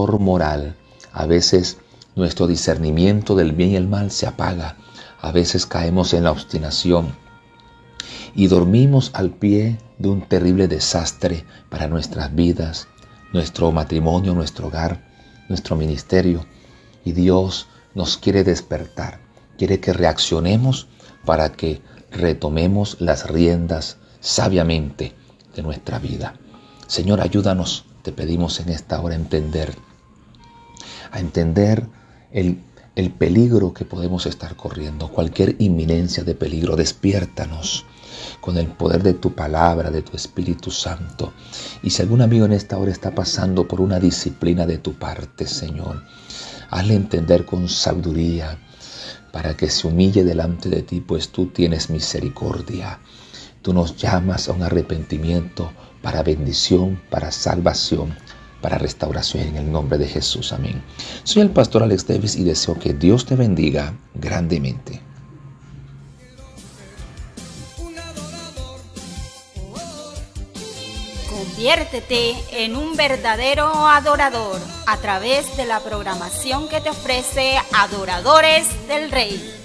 rigor moral. A veces nuestro discernimiento del bien y el mal se apaga. A veces caemos en la obstinación y dormimos al pie de un terrible desastre para nuestras vidas, nuestro matrimonio, nuestro hogar, nuestro ministerio. Y Dios nos quiere despertar, quiere que reaccionemos para que retomemos las riendas sabiamente de nuestra vida. Señor, ayúdanos, te pedimos en esta hora a entender el peligro que podemos estar corriendo, cualquier inminencia de peligro. Despiértanos con el poder de tu palabra, de tu Espíritu Santo. Y si algún amigo en esta hora está pasando por una disciplina de tu parte, Señor, hazle entender con sabiduría para que se humille delante de ti, pues tú tienes misericordia. Tú nos llamas a un arrepentimiento para bendición, para salvación, para restauración, en el nombre de Jesús. Amén. Soy el pastor Alex Davis y deseo que Dios te bendiga grandemente. Conviértete en un verdadero adorador a través de la programación que te ofrece Adoradores del Rey.